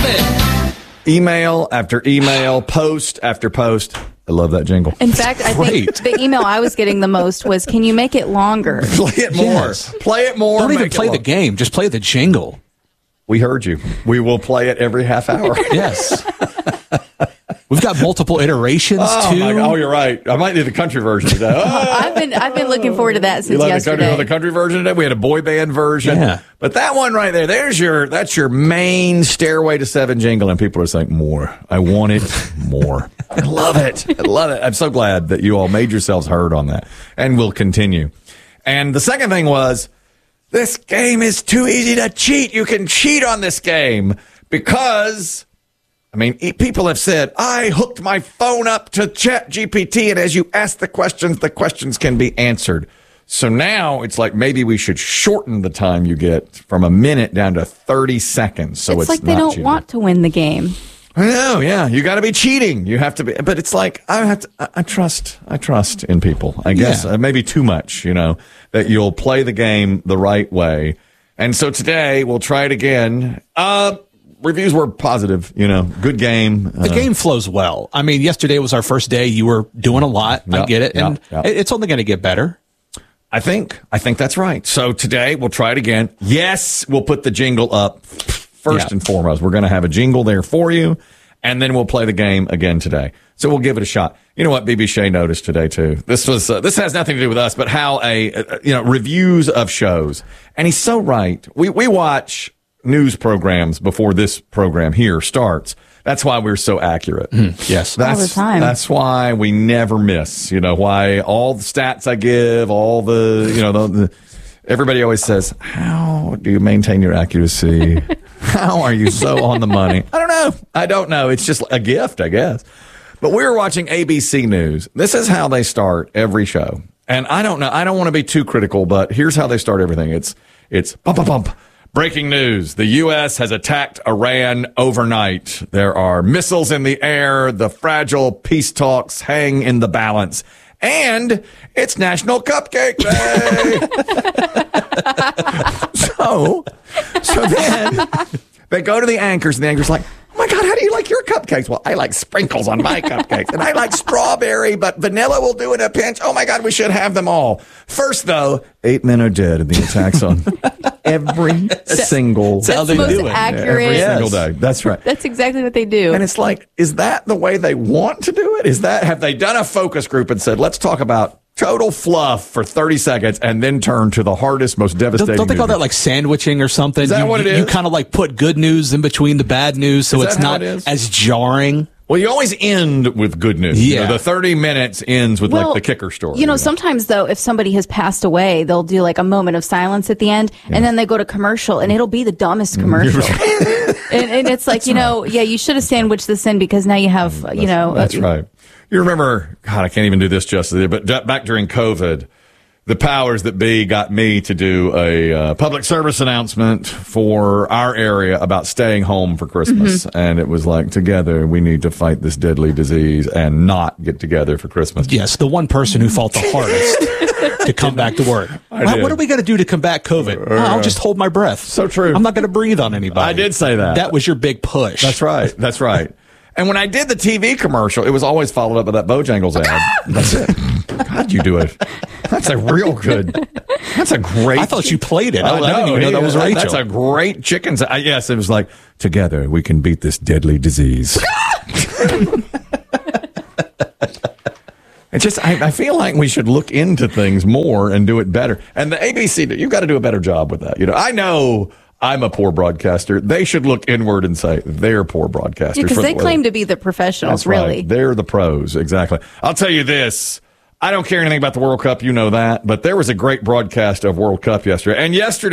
it. Email after email, post after post. I love that jingle. In fact, I think the email I was getting the most was, can you make it longer? Play it more. Yes. Play it more. Don't even make it play the long. game. Just play the jingle. We heard you. We will play it every half hour. Yes. We've got multiple iterations, Oh, too. my God. Oh, you're right. I might do the country version today. Oh. I've been looking forward to that You since like yesterday. the country version today? We had a boy band version. Yeah. But that one right there, that's your main Stairway to Seven jingle, and people are saying, more. I want it more. I love it. I love it. I'm so glad that you all made yourselves heard on that, and will continue. And the second thing was, this game is too easy to cheat. You can cheat on this game because, I mean, people have said, I hooked my phone up to ChatGPT, and as you ask the questions can be answered. So now it's like maybe we should shorten the time you get from a minute down to 30 seconds. So it's like they not don't cheating. want to win the game. I know, yeah. You got to be cheating. You have to be, but it's like I trust in people. I guess maybe too much. That you'll play the game the right way. And so today we'll try it again. Reviews were positive. Good game. The game flows well. I mean, yesterday was our first day. You were doing a lot. I get it, and it's only going to get better. I think that's right. So today we'll try it again. Yes, we'll put the jingle up first and foremost. We're going to have a jingle there for you, and then we'll play the game again today. So we'll give it a shot. You know what BB Shea noticed today too? This has nothing to do with us, but how reviews of shows. And he's so right. We watch news programs before this program here starts. That's why we're so accurate. Yes. All the time. That's why we never miss. Why all the stats I give, all the everybody always says, how do you maintain your accuracy? How are you so on the money? I don't know. It's just a gift, I guess. But we were watching ABC News. This is how they start every show. And I don't know. I don't want to be too critical, but here's how they start everything. It's bump, bump, bump. Breaking news. The U.S. has attacked Iran overnight. There are missiles in the air. The fragile peace talks hang in the balance. And it's National Cupcake Day. So then they go to the anchors, and the anchor's like, oh, my God, how do you like your cupcakes? Well, I like sprinkles on my cupcakes, and I like strawberry, but vanilla will do in a pinch. Oh, my God, we should have them all. First, though, 8 men are dead in the attacks on every single That's the most accurate. every single day. That's right. That's exactly what they do. And it's like, is that the way they want to do it? Have they done a focus group and said, let's talk about total fluff for 30 seconds and then turn to the hardest, most devastating Don't they call news? that like sandwiching or something? Is that what it is? You kind of like put good news in between the bad news so it's not as jarring. Well, you always end with good news. Yeah. The 30 minutes ends with like the kicker story. Sometimes though, if somebody has passed away, they'll do like a moment of silence at the end, and then they go to commercial, and it'll be the dumbest commercial. and it's like, you should have sandwiched this in because now you have, That's right. You remember, God, I can't even do this justice, but back during COVID, the powers that be got me to do a public service announcement for our area about staying home for Christmas. Mm-hmm. And it was like, together, we need to fight this deadly disease and not get together for Christmas. Yes, the one person who fought the hardest to come back to work. What are we going to do to combat COVID? I'll just hold my breath. So true. I'm not going to breathe on anybody. I did say that. That was your big push. That's right. That's right. And when I did the TV commercial, it was always followed up with that Bojangles ad. That's it. God, you do it. That's a real good. That's a great. I thought you played it. I didn't even know that was Rachel. Rachel. That's a great chicken. Yes, it was like, together we can beat this deadly disease. It's just, I feel like we should look into things more and do it better. And the ABC, you've got to do a better job with that. I know I'm a poor broadcaster. They should look inward and say they're poor broadcasters. Because they claim to be the professionals, That's really. Right. They're the pros, exactly. I'll tell you this. I don't care anything about the World Cup, you know that. But there was a great broadcast of World Cup yesterday. And yesterday,